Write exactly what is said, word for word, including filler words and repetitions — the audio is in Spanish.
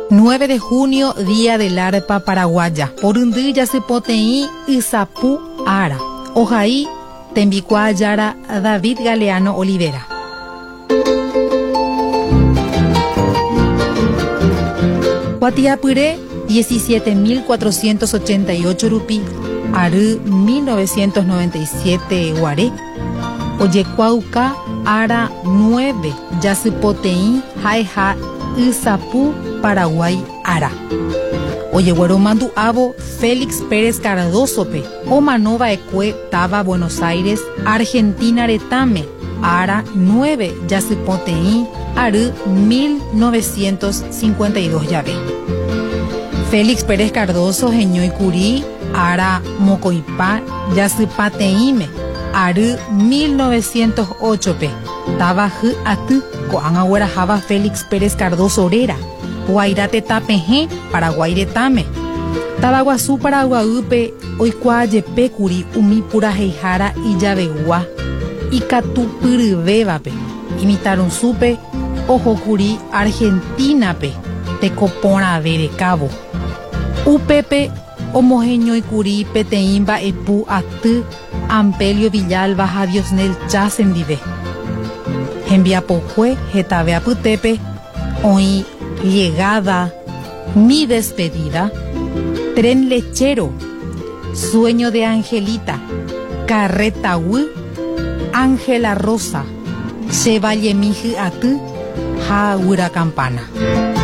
nueve de junio, Día del Arpa Paraguaya. Por un día se poteí Isapu Ara. Ojaí, Tembicua Yara David Galeano Olivera. Guatiapuré, diecisiete mil cuatrocientos ochenta y ocho rupí. Aru, mil novecientos noventa y siete guaré. Oyecuauca, Ara, nueve. Yasipoteí, Jaija, Isapu, Paraguay, Ara. Oyegüero mandu abo, Félix Pérez Cardosope. Omanova Ecue, Taba, Buenos Aires, Argentina, Retame. Ara, nueve. Yasipoteí, Aru, mil novecientos cincuenta y dos llave. Félix Pérez Cardoso, Geñoy Curí, Ara, Mocoipá, Yasipateíme. Aru, mil novecientos ocho pe. Taba J Atu, Coanagüera Java Félix Pérez Cardoso Orera. Guairate Tapeje, Paraguay Retame. Tabaguazú Paraguaupe, Oikuayepe Curí, Umi Pura Heijara y Yavegua. Y Catupurbebape. Imitaron supe, Ojo Curí, Argentina pe. Tecopona Vere Cabo. Upepe, Homogeño y Curí, Peteimba, Epu, Atu, Ampelio Villalba, Jadiosnel, Chasendive. Enviapojue, Getavea Putepe, Hoy, Llegada, Mi Despedida, Tren Lechero, Sueño de Angelita, Carreta Wu, Ángela Rosa, Chevalier Miji Atu, Jaura Campana.